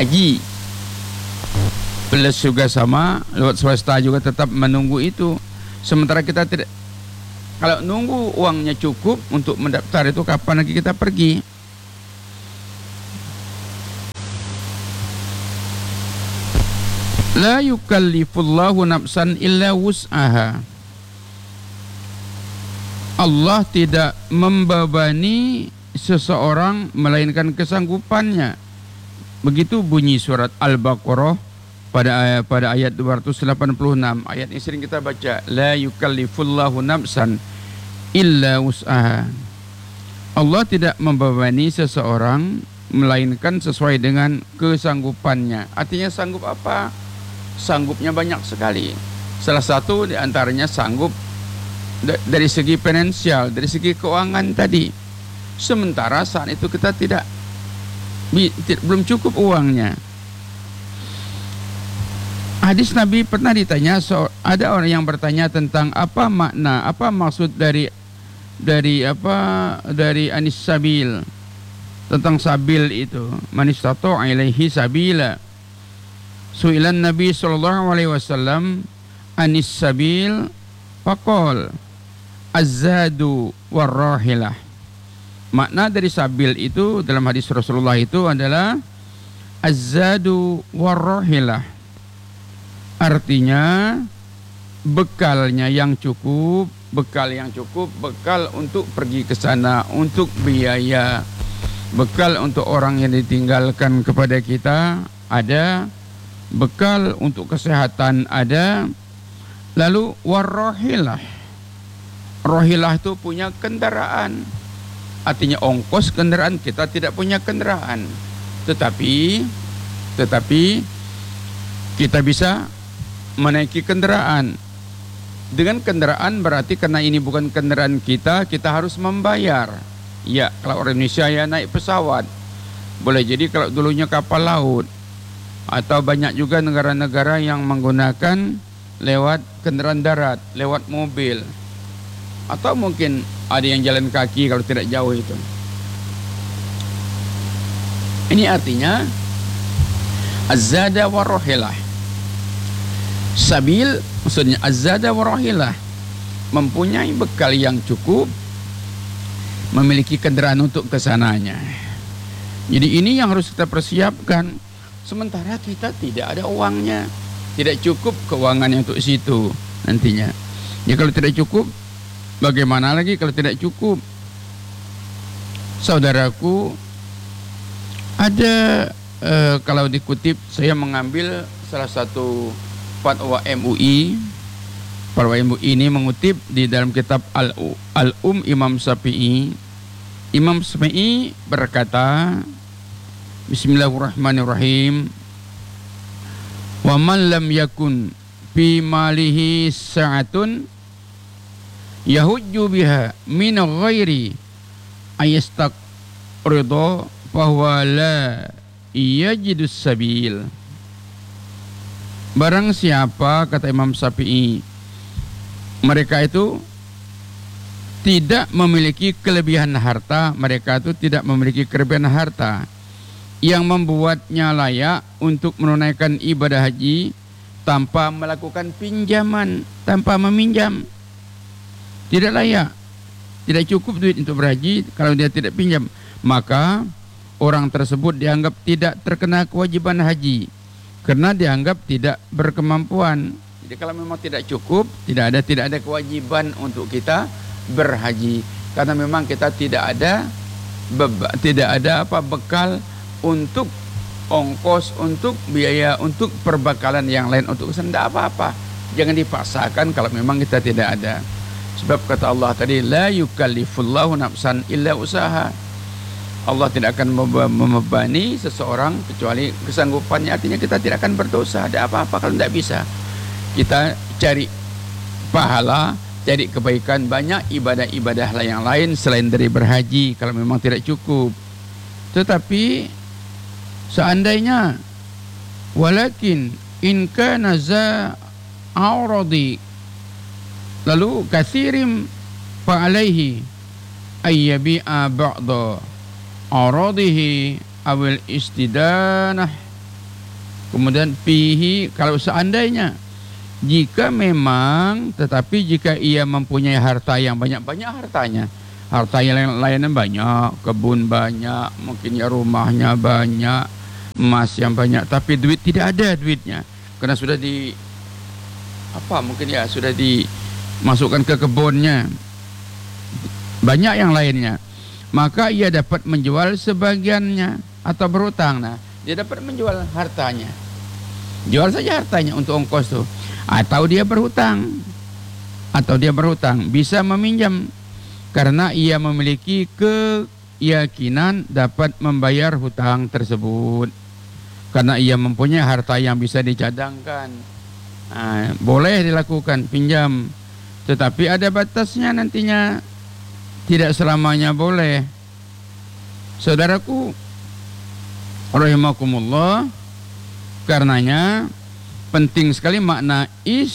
haji plus juga sama, lewat swasta juga tetap menunggu itu. Sementara kita tidak, kalau nunggu uangnya cukup untuk mendaftar itu kapan lagi kita pergi? La yukallifullahu nafsan illa wus'aha. Allah tidak membebani seseorang melainkan kesanggupannya. Begitu bunyi surat Al-Baqarah pada ayat 286. Ayat ini sering kita baca, la yukallifullahu nafsan illa wus'aha. Allah tidak membebani seseorang melainkan sesuai dengan kesanggupannya. Artinya sanggup apa? Sanggupnya banyak sekali. Salah satu di antaranya sanggup dari segi finansial, dari segi keuangan tadi. Sementara saat itu kita belum cukup uangnya. Hadis Nabi pernah ditanya, ada orang yang bertanya tentang apa makna, apa maksud dari anis sabil, tentang sabil itu, man istata'a ilaihi sabila. Su'ilan Nabi sallallahu alaihi wasallam anis sabil faqal az-zadu war-rahilah. Makna dari sabil itu dalam hadis Rasulullah itu adalah az-zadu war-rahilah. Artinya bekalnya yang cukup, bekal untuk pergi ke sana, untuk biaya, bekal untuk orang yang ditinggalkan kepada kita ada, bekal untuk kesehatan ada, lalu warrohilah. Rohilah itu punya kendaraan, artinya ongkos kendaraan. Kita tidak punya kendaraan, tetapi kita bisa menaiki kendaraan. Dengan kendaraan berarti karena ini bukan kendaraan kita harus membayar. Ya, kalau orang Indonesia ya naik pesawat. Boleh jadi kalau dulunya kapal laut. Atau banyak juga negara-negara yang menggunakan lewat kendaraan darat, lewat mobil. Atau mungkin ada yang jalan kaki kalau tidak jauh itu. Ini artinya az-zada wa rohilah. Sabil maksudnya az-zada wa rohilah, mempunyai bekal yang cukup, memiliki kendaraan untuk kesananya. Jadi ini yang harus kita persiapkan. Sementara kita tidak ada uangnya, tidak cukup keuangannya untuk situ nantinya. Ya kalau tidak cukup, bagaimana lagi kalau tidak cukup? Saudaraku, ada kalau dikutip, saya mengambil salah satu fatwa MUI. Fatwa MUI ini mengutip di dalam kitab Imam Syafi'i. Imam Syafi'i berkata, Bismillahirrahmanirrahim. Wa man lam yakun fi malihi sa'atun yahujju biha min ghairi ayastaqridu fahuwa la yajidus sabil. Barang siapa, kata Imam Syafi'i, mereka itu tidak memiliki kelebihan harta, mereka itu tidak memiliki kelebihan harta yang membuatnya layak untuk menunaikan ibadah haji tanpa melakukan pinjaman, tanpa meminjam. Tidak layak, tidak cukup duit untuk berhaji kalau dia tidak pinjam. Maka orang tersebut dianggap tidak terkena kewajiban haji karena dianggap tidak berkemampuan. Jadi kalau memang tidak cukup, tidak ada kewajiban untuk kita berhaji karena memang kita tidak ada bekal untuk ongkos, untuk biaya, untuk perbekalan yang lain untuk kesana. Tidak apa-apa, jangan dipaksakan kalau memang kita tidak ada. Sebab kata Allah tadi, la yukallifullahu nafsan illa usaha. Allah tidak akan membebani seseorang kecuali kesanggupannya. Artinya kita tidak akan berdosa. Ada apa-apa kalau tidak bisa. Kita cari pahala, cari kebaikan, banyak ibadah-ibadah yang lain selain dari berhaji kalau memang tidak cukup. Tetapi seandainya walakin in kana za auradi, lalu kathirim fa alaihi ayyabi'a ba'da aradihi awil istidanah Kemudian fihi, kalau seandainya, jika memang, tetapi jika ia mempunyai harta yang banyak hartanya, harta yang lainnya banyak, kebun banyak, mungkin ya rumahnya banyak, emas yang banyak, tapi duit tidak ada duitnya, karena sudah sudah dimasukkan ke kebunnya, banyak yang lainnya, maka ia dapat menjual sebagiannya atau berhutang. Nah, dia dapat menjual hartanya, jual saja hartanya untuk ongkos tuh, atau dia berhutang, bisa meminjam karena ia memiliki keyakinan dapat membayar hutang tersebut, karena ia mempunyai harta yang bisa dicadangkan. Nah, boleh dilakukan pinjam, tetapi ada batasnya nantinya, tidak selamanya boleh. Saudaraku rahimakumullah, karenanya penting sekali makna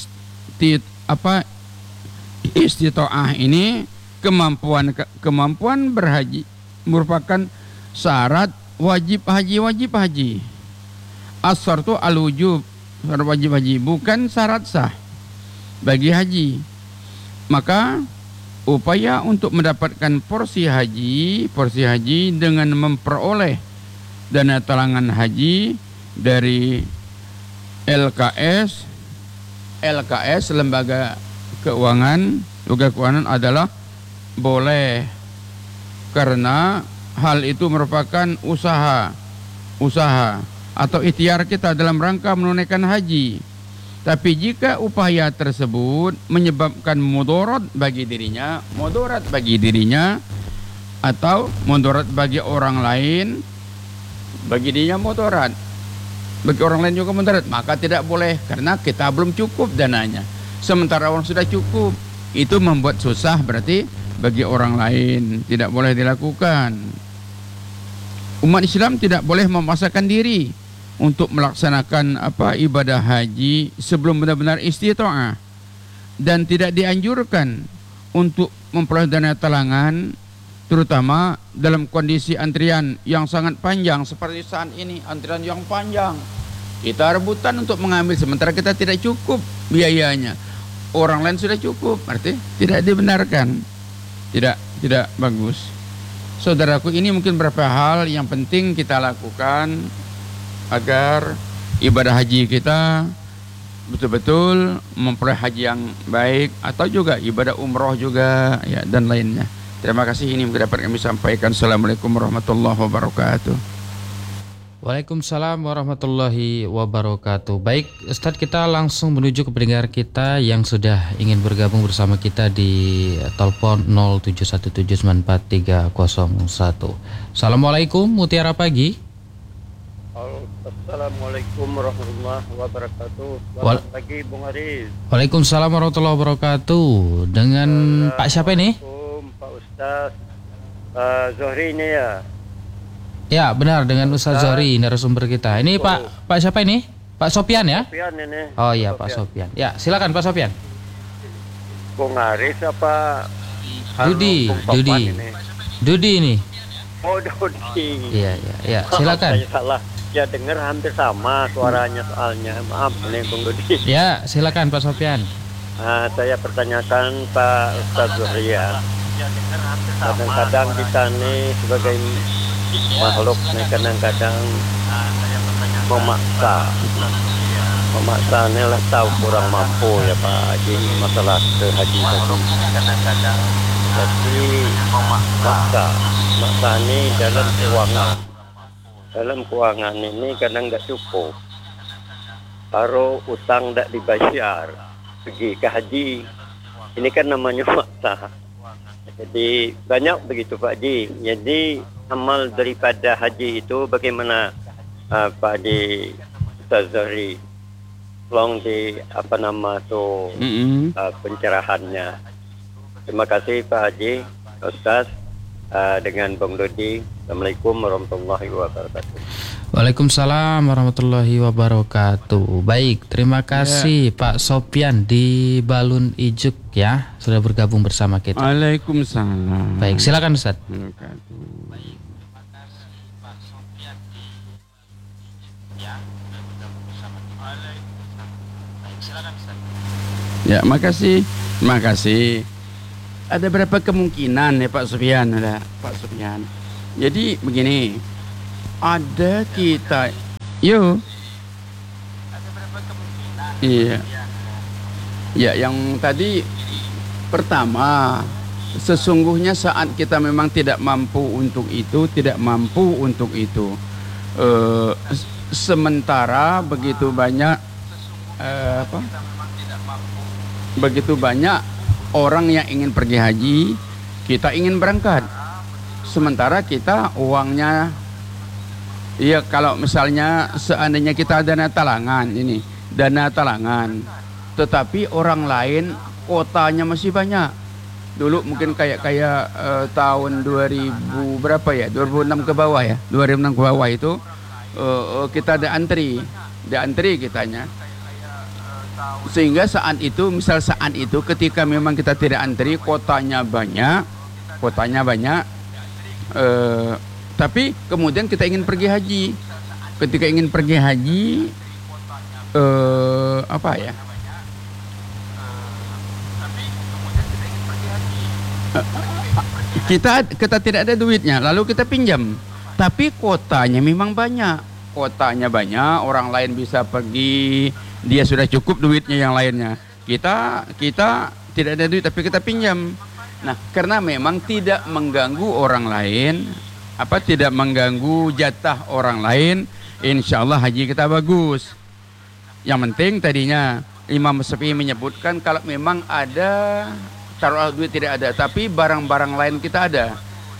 istita'ah ini, kemampuan berhaji merupakan syarat wajib haji. As-syartu al-wujub, syarat wajib haji, bukan syarat sah bagi haji. Maka upaya untuk mendapatkan porsi haji dengan memperoleh dana talangan haji dari LKS, lembaga keuangan adalah boleh, karena hal itu merupakan usaha atau ikhtiar kita dalam rangka menunaikan haji. Tapi jika upaya tersebut menyebabkan mudarat bagi dirinya atau mudarat bagi orang lain, bagi dirinya mudarat, bagi orang lain juga mudarat, maka tidak boleh, karena kita belum cukup dananya, sementara orang sudah cukup. Itu membuat susah, berarti bagi orang lain tidak boleh dilakukan. Umat Islam tidak boleh memaksakan diri untuk melaksanakan ibadah haji sebelum benar-benar istita'ah, dan tidak dianjurkan untuk memperoleh dana talangan, terutama dalam kondisi antrian yang sangat panjang seperti saat ini. Antrian yang panjang, kita rebutan untuk mengambil sementara kita tidak cukup biayanya, orang lain sudah cukup, berarti tidak dibenarkan, tidak bagus. Saudaraku, ini mungkin beberapa hal yang penting kita lakukan agar ibadah haji kita betul-betul memperoleh haji yang baik, atau juga ibadah umroh juga ya, dan lainnya. Terima kasih, ini mungkin dapat kami sampaikan. Assalamualaikum warahmatullahi wabarakatuh. Waalaikumsalam warahmatullahi wabarakatuh. Baik Ustadz, kita langsung menuju ke pendengar kita yang sudah ingin bergabung bersama kita di telepon 0717943301. Assalamualaikum, Mutiara Pagi. Assalamualaikum warahmatullahi wabarakatuh. Selamat pagi Bung Haris. Waalaikumsalam warahmatullahi wabarakatuh. Dengan Pak siapa ini? Pak Ustaz Zohri ini ya. Ya benar, dengan Ustaz Zohri, narasumber kita. Ini Pak siapa ini? Pak Sopian ya? Sopian ini. Oh iya Pak Sopian. Ya silakan Pak Sopian. Bung Haris apa? Dudi ini. Oh Dudi. Iya silakan. Saya salah. Ya dengar hampir sama suaranya soalnya. Maaf ini Bung Dudi. Ya silakan Pak Sopian. Saya pertanyakan Pak Ustaz Zohri ya. Kadang-kadang kita nih sebagai makhluk nih kadang-kadang memaksa nih lah, tahu kurang mampu ya Pak Haji masalah ke haji tadi. Tapi maksa ini dalam keuangan ini kadang nggak cukup, baru utang tidak dibayar pergi ke haji, ini kan namanya maksa. Jadi banyak begitu Pak Haji. Jadi amal daripada haji itu bagaimana Pak Haji Ustaz Zohri? Tolong pencerahannya. Terima kasih Pak Haji Ustaz dengan Bung Dodi. Assalamualaikum warahmatullahi wabarakatuh. Waalaikumsalam warahmatullahi wabarakatuh. Baik, terima kasih Pak Sopian di Balun Ijuk ya, sudah bergabung bersama kita. Waalaikumsalam. Baik, silakan Ustaz. Ya, makasih. Ada berapa kemungkinan ya Pak Sufyan? Ada Pak Sufyan. Jadi begini, ada kita, yuk. Ada berapa kemungkinan? Iya. Ya, yang tadi pertama, sesungguhnya saat kita memang tidak mampu untuk itu, sementara begitu banyak begitu banyak orang yang ingin pergi haji, kita ingin berangkat. Sementara kita uangnya, ya kalau misalnya seandainya kita dana talangan, tetapi orang lain kotanya masih banyak. Dulu mungkin kayak tahun 2000 berapa ya, 2006 ke bawah ya, 2006 ke bawah itu kita ada antri kitanya. Sehingga saat itu ketika memang kita tidak antri, kotanya banyak, tapi kemudian kita ingin pergi haji. Ketika ingin pergi haji, kita tidak ada duitnya, lalu kita pinjam. Tapi kotanya memang banyak, orang lain bisa pergi, dia sudah cukup duitnya yang lainnya. Kita tidak ada duit tapi kita pinjam. Nah, karena memang tidak mengganggu orang lain, tidak mengganggu jatah orang lain, insya Allah haji kita bagus. Yang penting tadinya Imam Syafi'i menyebutkan kalau memang ada, taruh duit tidak ada, tapi barang-barang lain kita ada,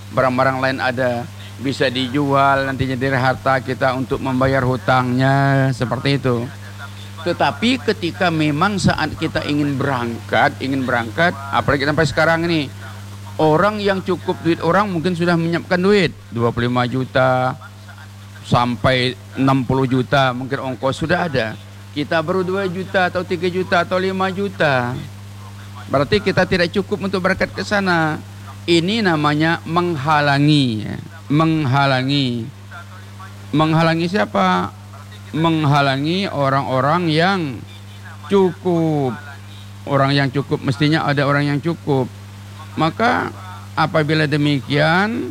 bisa dijual nantinya dari harta kita untuk membayar hutangnya, seperti itu. Tetapi ketika memang saat kita ingin berangkat, apalagi sampai sekarang ini, orang yang cukup duit orang mungkin sudah menyiapkan duit 25 juta sampai 60 juta mungkin ongkos sudah ada. Kita baru 2 juta atau 3 juta atau 5 juta. Berarti kita tidak cukup untuk berangkat ke sana. Ini namanya menghalangi. Menghalangi siapa? Menghalangi orang-orang yang cukup. Orang yang cukup, mestinya ada orang yang cukup. Maka apabila demikian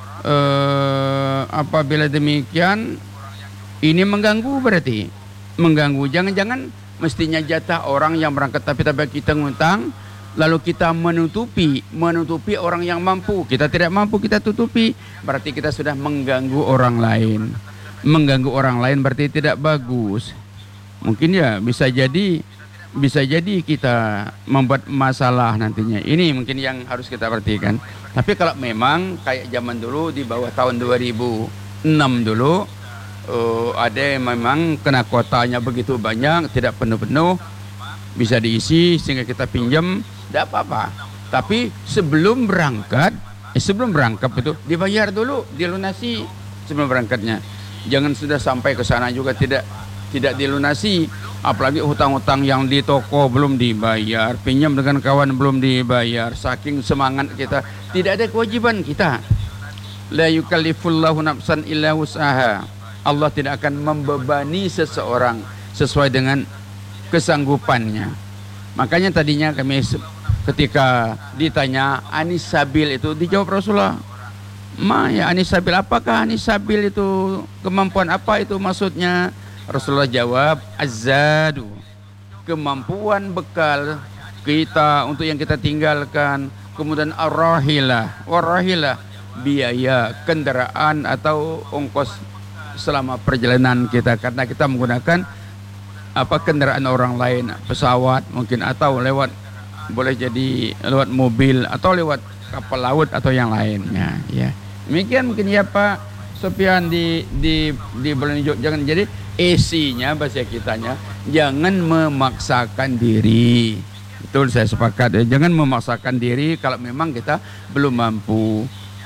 ini mengganggu, berarti mengganggu. Jangan-jangan mestinya jatah orang yang berangkat tapi kita ngutang, lalu kita menutupi orang yang mampu. Kita tidak mampu, kita tutupi, berarti kita sudah mengganggu orang lain. Mengganggu orang lain berarti tidak bagus. Mungkin ya bisa jadi kita membuat masalah nantinya. Ini mungkin yang harus kita perhatikan. Tapi kalau memang kayak zaman dulu di bawah tahun 2006 dulu, ada yang memang kena kotanya begitu banyak, tidak penuh-penuh, bisa diisi sehingga kita pinjam, tidak apa-apa. Tapi sebelum berangkat itu dibayar dulu, dilunasi sebelum berangkatnya. Jangan sudah sampai ke sana juga tidak dilunasi. Apalagi hutang-hutang yang di toko belum dibayar, pinjam dengan kawan belum dibayar. Saking semangat kita, tidak ada kewajiban kita. La yukallifullahu nafsan illa wus'aha. Allah tidak akan membebani seseorang sesuai dengan kesanggupannya. Makanya tadinya kami ketika ditanya Anis Sabil itu, dijawab Rasulullah, ya Anis Sabil, apakah Anis Sabil itu kemampuan apa itu maksudnya? Rasulullah jawab, azzadu, kemampuan bekal kita untuk yang kita tinggalkan. Kemudian arrahilah, biaya kendaraan atau ongkos selama perjalanan kita, karena kita menggunakan kendaraan orang lain, pesawat mungkin, atau boleh jadi lewat mobil atau lewat kapal laut atau yang lainnya, ya. Demikian mungkin ya Pak Sofyan di bulan hijau. Jangan jadi isinya bahasa kitanya, jangan memaksakan diri. Betul, saya sepakat ya. Jangan memaksakan diri kalau memang kita belum mampu.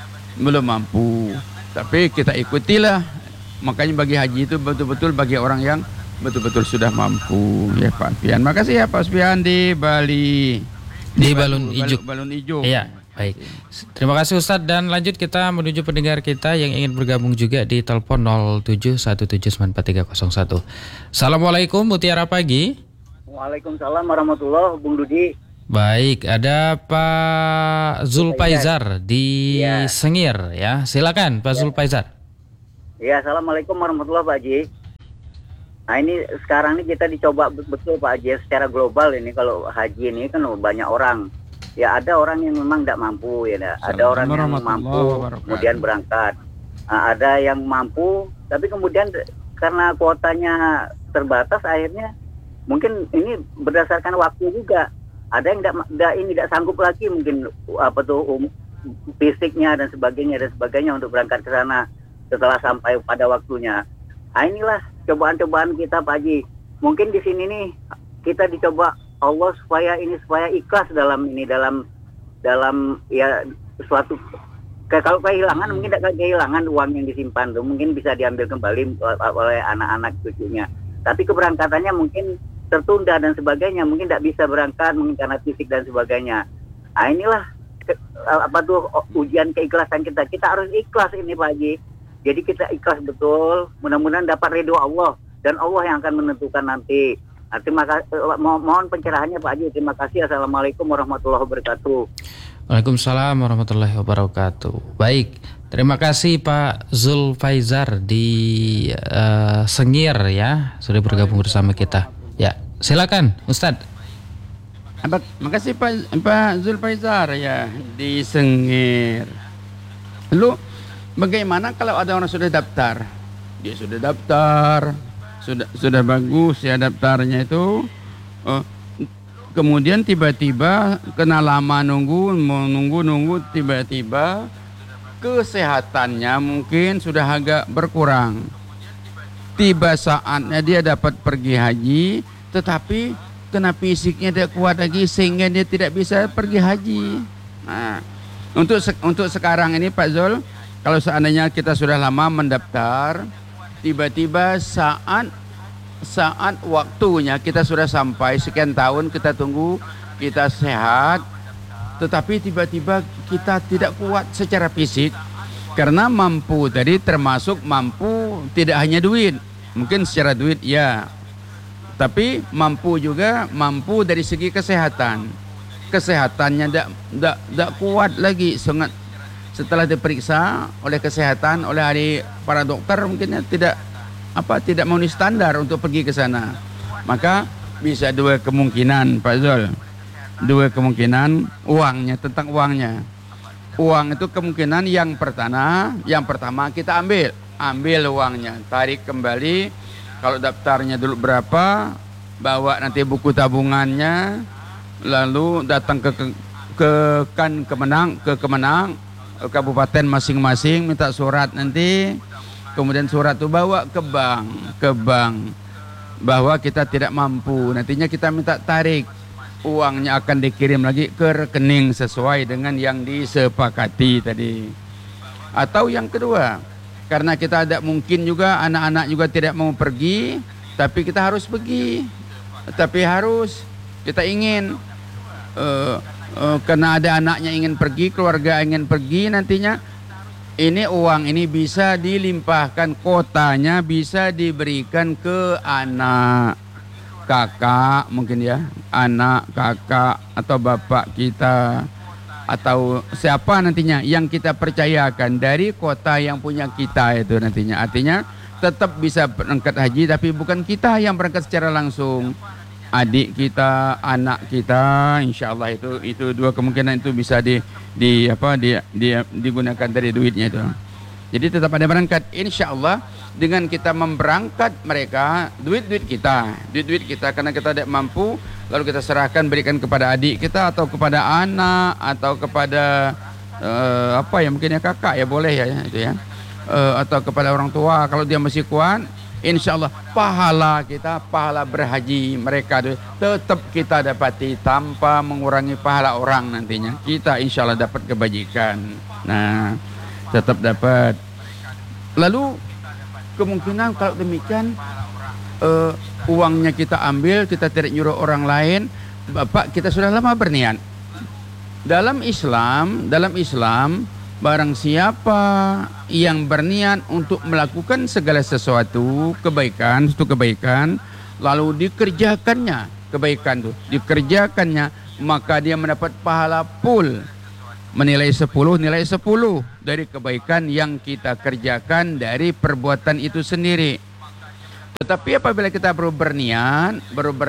Tapi kita ikutilah. Makanya bagi haji itu betul-betul bagi orang yang betul-betul sudah mampu, ya Pak Sofyan. Makasih ya Pak Sofyan di Bali. Di Balun Ijo. Balun Ijo. Iya, baik. Terima kasih Ustadz, dan lanjut kita menuju pendengar kita yang ingin bergabung juga di telepon 0717943301. Assalamualaikum, Mutiara pagi. Waalaikumsalam warahmatullahi, Bung Dudi. Baik, ada Pak Zulfaizar di Ya. Sengir ya. Silakan Pak Zulfaizar. Ya, assalamualaikum warahmatullahi, Pak Haji. Nah, ini sekarang ini kita dicoba betul Pak Haji secara global ini. Kalau haji ini kan banyak orang. Ya, ada orang yang memang tidak mampu ya. Ada orang yang mampu kemudian berangkat. Nah, ada yang mampu tapi kemudian karena kuotanya terbatas akhirnya mungkin ini berdasarkan waktu juga. Ada yang tidak sanggup lagi mungkin fisiknya dan sebagainya untuk berangkat ke sana setelah sampai pada waktunya. Nah, inilah cobaan-cobaan kita Pak Haji. Mungkin di sini nih kita dicoba Allah supaya ikhlas dalam ya suatu kalau kehilangan mungkin tidak kehilangan uang yang disimpan tuh mungkin bisa diambil kembali oleh anak-anak cucunya. Tapi keberangkatannya mungkin tertunda dan sebagainya, mungkin tidak bisa berangkat mungkin karena fisik dan sebagainya. Nah, inilah ujian keikhlasan kita. Kita harus ikhlas ini Pak Haji. Jadi kita ikhlas betul, mudah-mudahan dapat ridho Allah dan Allah yang akan menentukan nanti. Nah, terima kasih, mohon pencerahannya Pak Haji. Terima kasih. Assalamualaikum warahmatullahi wabarakatuh. Waalaikumsalam warahmatullahi wabarakatuh. Baik, terima kasih Pak Zulfaizar di Sengir ya, sudah bergabung bersama kita. Ya, silakan Ustadz. Makasih Pak Zulfaizar ya di Sengir. Lalu bagaimana kalau ada orang sudah daftar? Dia sudah daftar, sudah bagus ya daftarnya itu. Kemudian tiba-tiba kena lama nunggu tiba-tiba kesehatannya mungkin sudah agak berkurang. Tiba saatnya dia dapat pergi haji, tetapi kena fisiknya tidak kuat lagi sehingga dia tidak bisa pergi haji. Nah, untuk sekarang ini Pak Zul, kalau seandainya kita sudah lama mendaftar, tiba-tiba saat waktunya kita sudah sampai sekian tahun kita tunggu, kita sehat, tetapi tiba-tiba kita tidak kuat secara fisik. Karena mampu tadi termasuk mampu tidak hanya duit, mungkin secara duit ya, tapi mampu juga mampu dari segi kesehatan. Kesehatannya tidak kuat lagi, sangat setelah diperiksa oleh kesehatan oleh para dokter mungkin tidak memenuhi standar untuk pergi ke sana. Maka bisa dua kemungkinan Pak Zul, dua kemungkinan tentang uangnya. Uang itu kemungkinan yang pertama kita ambil uangnya, tarik kembali. Kalau daftarnya dulu berapa, bawa nanti buku tabungannya, lalu datang ke Kemenang kabupaten masing-masing, minta surat nanti. Kemudian surat itu bawa ke bank bahwa kita tidak mampu. Nantinya kita minta tarik. Uangnya akan dikirim lagi ke rekening sesuai dengan yang disepakati tadi. Atau yang kedua, karena kita tidak mungkin juga, anak-anak juga tidak mau pergi, tapi kita harus pergi. Tapi kita ingin karena ada anaknya ingin pergi, keluarga ingin pergi, nantinya ini uang ini bisa dilimpahkan, kotanya bisa diberikan ke anak, kakak mungkin ya, anak, kakak atau bapak kita atau siapa nantinya yang kita percayakan dari kota yang punya kita itu nantinya. Artinya tetap bisa berangkat haji tapi bukan kita yang berangkat secara langsung, adik kita, anak kita, insya Allah itu dua kemungkinan itu bisa digunakan dari duitnya itu. Jadi tetap ada berangkat, insya Allah. Dengan kita memberangkat mereka, duit kita karena kita tidak mampu, lalu kita serahkan, berikan kepada adik kita atau kepada anak atau kepada mungkin ya kakak ya boleh ya itu ya, atau kepada orang tua kalau dia masih kuat. Insya Allah pahala berhaji mereka tetap kita dapati tanpa mengurangi pahala orang nantinya. Kita insya Allah dapat kebajikan. Nah, tetap dapat. Lalu kemungkinan kalau demikian uangnya kita ambil, kita tidak nyuruh orang lain. Bapak kita sudah lama berniat. Dalam Islam barang siapa yang berniat untuk melakukan segala sesuatu kebaikan lalu dikerjakannya kebaikan itu dikerjakannya, maka dia mendapat pahala full. Menilai 10, nilai 10 dari kebaikan yang kita kerjakan dari perbuatan itu sendiri. Tetapi apabila kita baru berniat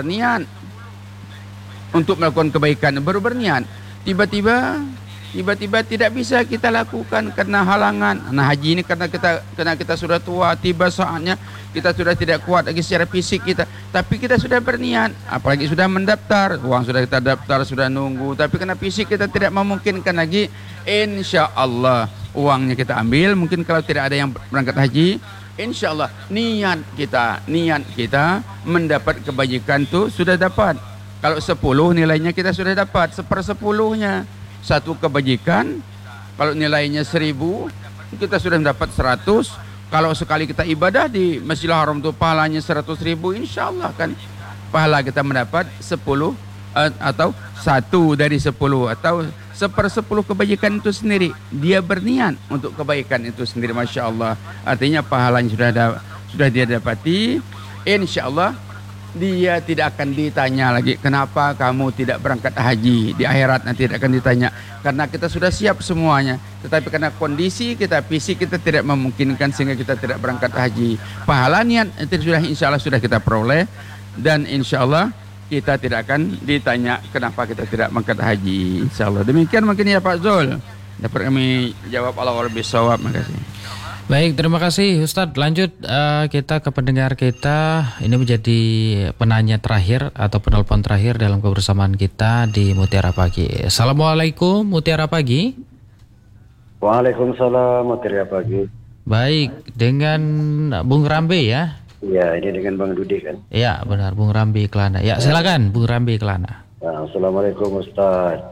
untuk melakukan kebaikan, baru berniat, tiba-tiba tidak bisa kita lakukan karena halangan. Nah, haji ini karena kita sudah tua, tiba saatnya kita sudah tidak kuat lagi secara fisik kita, tapi kita sudah berniat, apalagi sudah mendaftar, uang sudah kita daftar, sudah nunggu, tapi karena fisik kita tidak memungkinkan lagi, insya Allah uangnya kita ambil. Mungkin kalau tidak ada yang berangkat haji, insya Allah niat kita mendapat kebajikan itu sudah dapat. Kalau 10 nilainya kita sudah dapat 1/10-nya. Satu kebajikan kalau nilainya 1000, kita sudah mendapat 100. Kalau sekali kita ibadah di Masjidil Haram itu pahalanya 100.000, insya Allah kan pahala kita mendapat 10 atau 1 dari 10 atau 1/10 kebajikan itu sendiri. Dia berniat untuk kebaikan itu sendiri, masya Allah. Artinya pahalanya sudah dia dapati. Insya Allah dia tidak akan ditanya lagi kenapa kamu tidak berangkat haji. Di akhirat nanti tidak akan ditanya, karena kita sudah siap semuanya. Tetapi karena kondisi kita, fisik kita tidak memungkinkan sehingga kita tidak berangkat haji. Pahala niat itu sudah insya Allah sudah kita peroleh, dan insya Allah kita tidak akan ditanya kenapa kita tidak berangkat haji. Insya Allah demikian mungkin ya Pak Zul, dapat kami jawab. Allah bisawab. Makasih. Baik, terima kasih Ustadz. Lanjut kita ke pendengar kita. Ini menjadi penanya terakhir atau penelpon terakhir dalam kebersamaan kita di Mutiara Pagi. Assalamualaikum Mutiara Pagi. Waalaikumsalam Mutiara Pagi. Baik, dengan Bung Rambe ya? Iya, ini dengan Bang Dudi kan? Iya, benar, Bung Rambe Kelana. Ya, silakan Bung Rambe Kelana. Assalamualaikum Ustaz.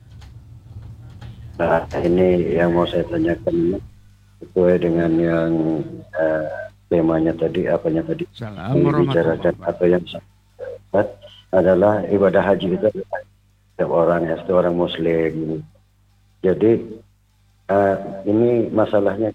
Nah, ini yang mau saya tanyakan sesuai dengan yang temanya tadi, apanya tadi yang dibicarakan atau yang adalah ibadah haji itu setiap orang muslim. Jadi ini masalahnya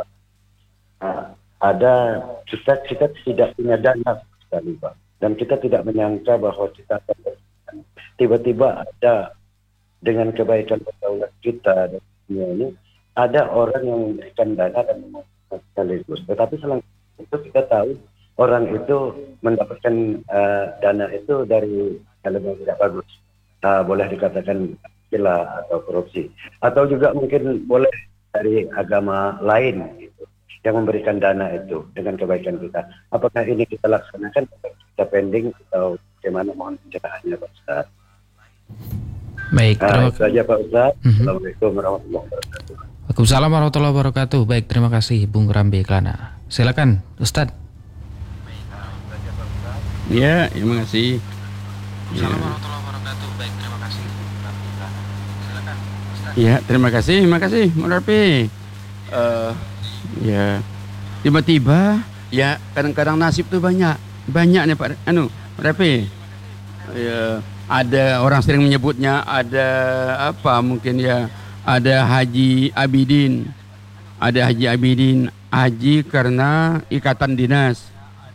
ada kita tidak punya dana sekali Pak, dan kita tidak menyangka bahwa kita akan tiba-tiba ada dengan kebaikan berdaulat kita dan ini ada orang yang memberikan dana dan sekaligus. Tetapi selain itu kita tahu orang itu mendapatkan dana itu dari hal yang tidak bagus. Boleh dikatakan gila atau korupsi. Atau juga mungkin boleh dari agama lain gitu, yang memberikan dana itu dengan kebaikan kita. Apakah ini kita laksanakan atau kita pending atau bagaimana, mohon pencerahannya Pak Ustaz. Baik, terima kasih. Itu saja Pak Ustaz. Assalamualaikum warahmatullahi wabarakatuh. Waalaikumsalam warahmatullahi wabarakatuh. Baik, terima kasih Bung Rambe Kelana. Silakan Ustadz. Ya, terima kasih. Assalamualaikum warahmatullahi wabarakatuh. Baik, terima kasih Bung Rambe Kelana. Silakan Ustadz. Ya, terima kasih Bung Rambe. Ya, tiba-tiba ya kadang-kadang nasib tuh banyak nih Pak Rambe. Ya, ada orang sering menyebutnya ada apa mungkin ya, ada haji abidin, haji karena ikatan dinas.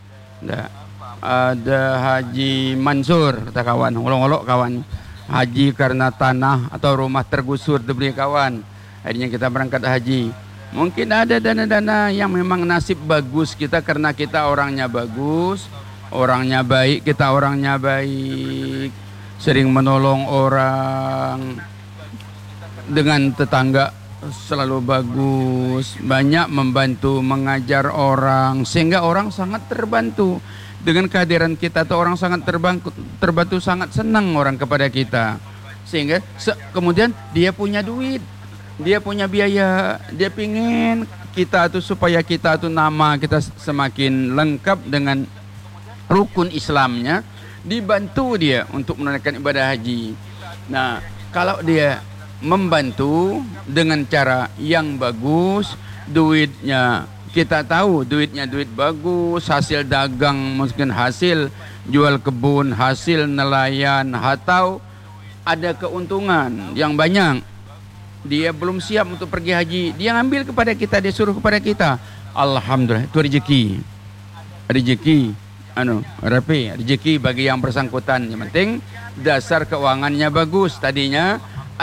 Ada haji Mansur, kata kawan, olok-olok kawan, haji karena tanah atau rumah tergusur diberi kawan, akhirnya kita berangkat haji. Mungkin ada dana-dana yang memang nasib bagus kita karena kita orangnya bagus, orangnya baik, kita orangnya baik, sering menolong orang, dengan tetangga selalu bagus, banyak membantu mengajar orang, sehingga orang sangat terbantu dengan kehadiran kita. Tuh orang sangat terbantu, sangat senang orang kepada kita, sehingga kemudian dia punya duit, dia punya biaya, dia pingin kita tuh supaya kita tuh nama kita semakin lengkap dengan rukun Islamnya, dibantu dia untuk menunaikan ibadah haji. Nah, kalau dia membantu dengan cara yang bagus, duitnya kita tahu duitnya duit bagus, hasil dagang, mungkin hasil jual kebun, hasil nelayan, atau ada keuntungan yang banyak, dia belum siap untuk pergi haji, dia ngambil kepada kita, dia suruh kepada kita, alhamdulillah, itu rezeki rapi, rezeki bagi yang bersangkutan. Yang penting dasar keuangannya bagus. Tadinya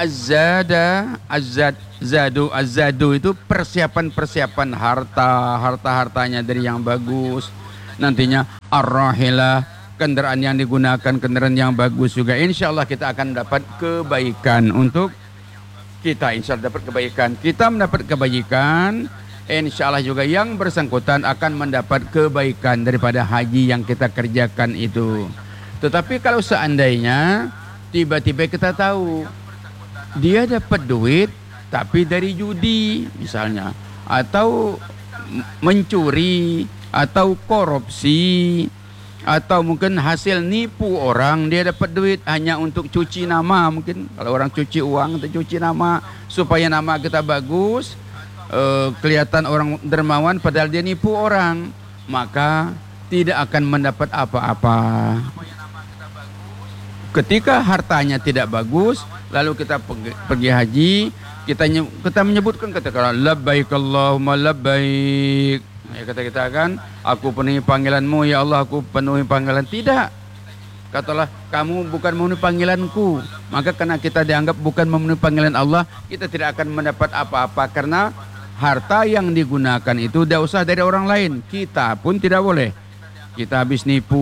azadu itu persiapan hartanya dari yang bagus. Nantinya ar-rahilah, kendaraan yang digunakan kendaraan yang bagus juga. Insyaallah kita akan dapat kebaikan untuk kita. Insyaallah dapat kebaikan. Kita mendapat kebaikan, insyaallah juga yang bersangkutan akan mendapat kebaikan daripada haji yang kita kerjakan itu. Tetapi kalau seandainya tiba-tiba kita tahu dia dapat duit tapi dari judi misalnya, atau mencuri, atau korupsi, atau mungkin hasil nipu orang, dia dapat duit hanya untuk cuci nama. Mungkin kalau orang cuci uang atau cuci nama supaya nama kita bagus, kelihatan orang dermawan padahal dia nipu orang, maka tidak akan mendapat apa-apa. Ketika hartanya tidak bagus, lalu kita pergi haji, kita menyebutkan kata-kata labbaik Allahumma labbaik. Ya, kata kita kan, aku penuhi panggilanmu ya Allah, aku penuhi panggilan. Tidak, katalah kamu bukan memenuhi panggilanku, maka karena kita dianggap bukan memenuhi panggilan Allah, kita tidak akan mendapat apa-apa. Karena harta yang digunakan itu tidak usah dari orang lain, kita pun tidak boleh. Kita habis nipu,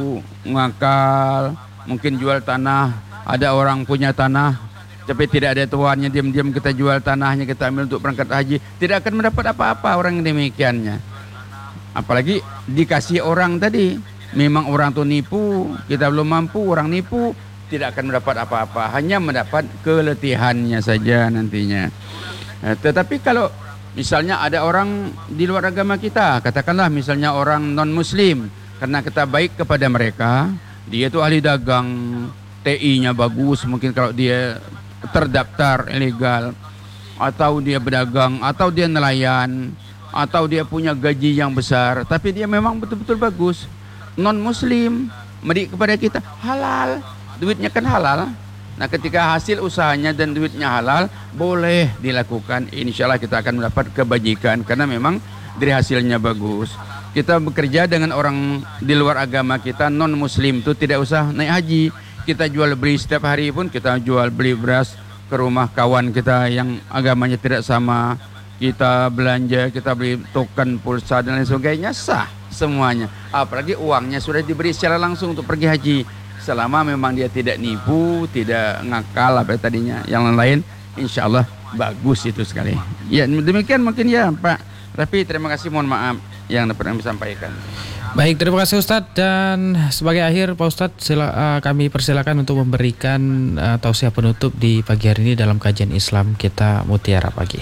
ngakal, mungkin jual tanah, ada orang punya tanah tapi tidak ada tuannya, diam-diam kita jual tanahnya, kita ambil untuk berangkat haji, tidak akan mendapat apa-apa orang yang demikiannya. Apalagi dikasih orang tadi, memang orang tu nipu, kita belum mampu, orang nipu, tidak akan mendapat apa-apa, hanya mendapat keletihannya saja nantinya. Tetapi kalau misalnya ada orang di luar agama kita, katakanlah misalnya orang non-muslim, karena kita baik kepada mereka, dia tu ahli dagang, TI-nya bagus, mungkin kalau dia terdaftar ilegal, atau dia berdagang, atau dia nelayan, atau dia punya gaji yang besar, tapi dia memang betul-betul bagus, non-muslim, medik kepada kita, halal, duitnya kan halal. Nah ketika hasil usahanya dan duitnya halal, boleh dilakukan, insyaallah kita akan mendapat kebajikan, karena memang dari hasilnya bagus. Kita bekerja dengan orang di luar agama kita, non-muslim itu tidak usah naik haji. Kita jual beli setiap hari pun, kita jual beli beras ke rumah kawan kita yang agamanya tidak sama, kita belanja, kita beli token, pulsa dan lain sebagainya, sah semuanya. Apalagi uangnya sudah diberi secara langsung untuk pergi haji, selama memang dia tidak nipu, tidak ngakal apa tadinya, yang lain insyaallah bagus itu sekali. Ya demikian mungkin ya Pak Rafi, terima kasih, mohon maaf yang dapat kami sampaikan. Baik, terima kasih Ustadz. Dan sebagai akhir Pak Ustadz, kami persilakan untuk memberikan tausiah penutup di pagi hari ini dalam kajian Islam kita Mutiara Pagi.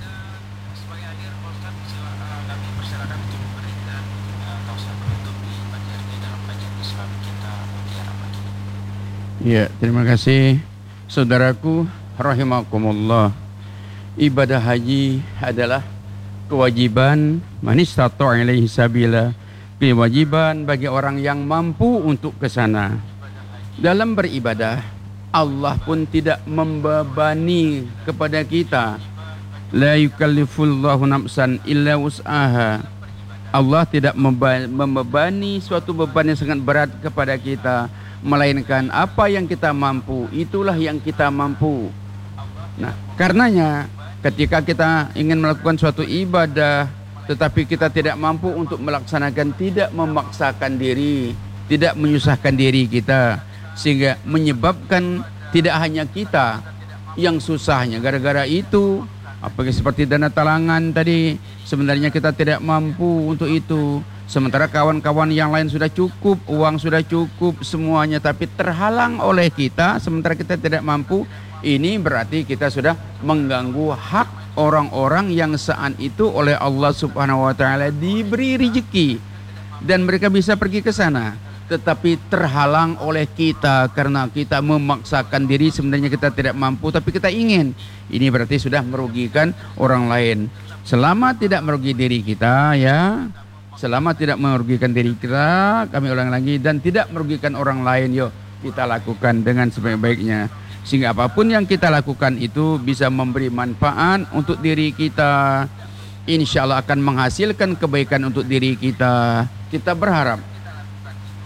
Ya, terima kasih saudaraku rahimakumullah. Ibadah haji adalah kewajiban man istata'a ilaihi sabila, kewajiban bagi orang yang mampu untuk ke sana. Dalam beribadah, Allah pun tidak membebani kepada kita. La yukallifullahu nafsan illa wus'aha. Allah tidak membebani suatu beban yang sangat berat kepada kita, melainkan apa yang kita mampu, itulah yang kita mampu. Nah, karenanya ketika kita ingin melakukan suatu ibadah tetapi kita tidak mampu untuk melaksanakan, tidak memaksakan diri, tidak menyusahkan diri kita, sehingga menyebabkan tidak hanya kita yang susahnya gara-gara itu. Apalagi seperti dana talangan tadi, sebenarnya kita tidak mampu untuk itu, sementara kawan-kawan yang lain sudah cukup, uang sudah cukup semuanya, tapi terhalang oleh kita sementara kita tidak mampu. Ini berarti kita sudah mengganggu hak orang-orang yang saat itu oleh Allah Subhanahu wa taala diberi rezeki dan mereka bisa pergi ke sana, tetapi terhalang oleh kita karena kita memaksakan diri, sebenarnya kita tidak mampu tapi kita ingin. Ini berarti sudah merugikan orang lain. Selama tidak merugi diri kita, ya, selama tidak merugikan diri kita, kami ulang lagi, dan tidak merugikan orang lain, yuk kita lakukan dengan sebaik-baiknya, sehingga apapun yang kita lakukan itu bisa memberi manfaat untuk diri kita, insya Allah akan menghasilkan kebaikan untuk diri kita. Kita berharap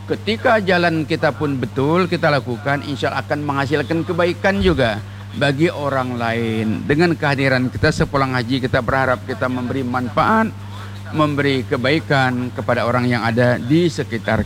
Ketika jalan kita pun betul kita lakukan, insya Allah akan menghasilkan kebaikan juga bagi orang lain. Dengan kehadiran kita sepulang haji, kita berharap kita memberi manfaat, memberi kebaikan kepada orang yang ada di sekitar